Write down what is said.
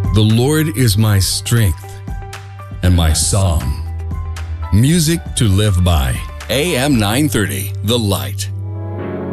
The Lord is my strength and my song, music to live by. AM 930, The Light.